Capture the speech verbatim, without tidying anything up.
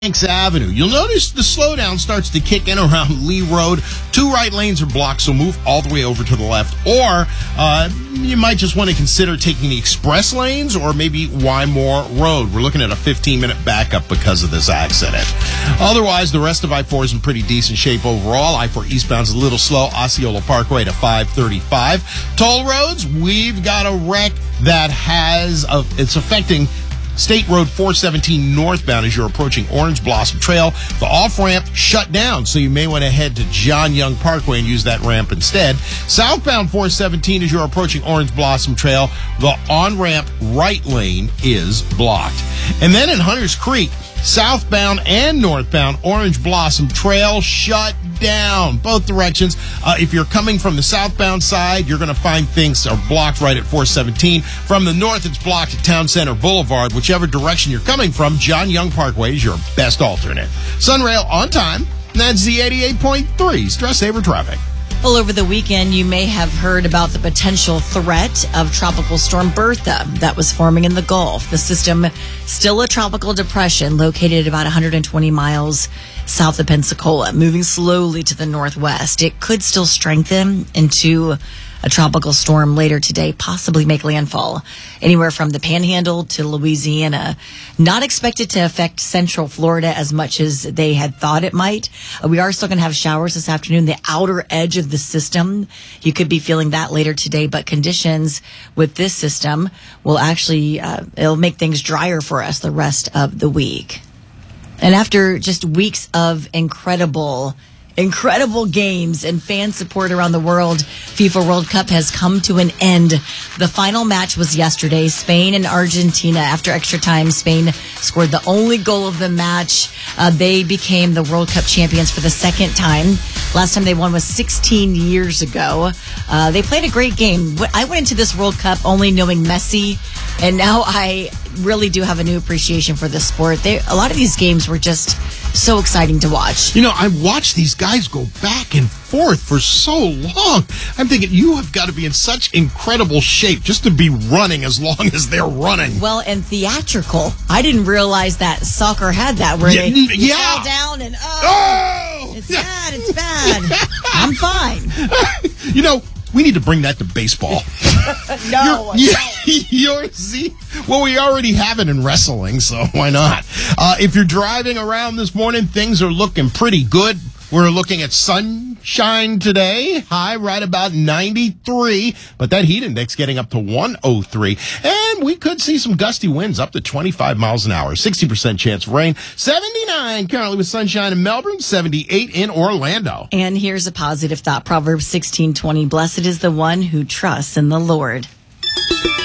Banks Avenue. You'll notice the slowdown starts to kick in around Lee Road. Two right lanes are blocked, so move all the way over to the left. Or uh, you might just want to consider taking the express lanes or maybe Wymore Road. We're looking at a fifteen-minute backup because of this accident. Otherwise, the rest of I four is in pretty decent shape overall. I four eastbound's a little slow. Osceola Parkway to five thirty-five. Toll roads, we've got a wreck that has, a, it's affecting State Road four seventeen northbound as you're approaching Orange Blossom Trail. The off-ramp shut down, so you may want to head to John Young Parkway and use that ramp instead. Southbound four seventeen as you're approaching Orange Blossom Trail, the on-ramp right lane is blocked. And then in Hunters Creek, southbound and northbound Orange Blossom Trail shut down, both directions. Uh, if you're coming from the southbound side, you're going to find things are blocked right at four seventeen. From the north, it's blocked at Town Center Boulevard. Whichever direction you're coming from, John Young Parkway is your best alternate. Sunrail on time. That's Z eighty-eight point three Stress Saver Traffic. Well, over the weekend, you may have heard about the potential threat of Tropical Storm Bertha that was forming in the Gulf. The system, still a tropical depression located about one hundred twenty miles south of Pensacola, moving slowly to the northwest. It could still strengthen into a tropical storm later today, possibly make landfall anywhere from the Panhandle to Louisiana. Not expected to affect Central Florida as much as they had thought it might. Uh, we are still going to have showers this afternoon. The outer edge of the system, you could be feeling that later today, but conditions with this system will actually, uh, it'll make things drier for us the rest of the week. And after just weeks of incredible Incredible games and fan support around the world, FIFA World Cup has come to an end. The final match was yesterday, Spain and Argentina. After extra time, Spain scored the only goal of the match. Uh, they became the World Cup champions for the second time. Last time they won was sixteen years ago. Uh, they played a great game. I went into this World Cup only knowing Messi, and now I really do have a new appreciation for the sport. They, a lot of these games were just so exciting to watch. You know, I watched these guys go back and forth for so long. I'm thinking, you have got to be in such incredible shape just to be running as long as they're running. Well, and theatrical. I didn't realize that soccer had that, where yeah, they yeah. fall down and, oh, oh! it's bad, it's bad. I'm fine. You know, we need to bring that to baseball. no. You're, you're, see, well, we already have it in wrestling, so why not? Uh, if you're driving around this morning, things are looking pretty good. We're looking at sunshine today, high right about ninety-three, but that heat index getting up to one oh three. And we could see some gusty winds up to twenty-five miles an hour, sixty percent chance of rain, seventy-nine currently with sunshine in Melbourne, seventy-eight in Orlando. And here's a positive thought, Proverbs sixteen twenty, blessed is the one who trusts in the Lord.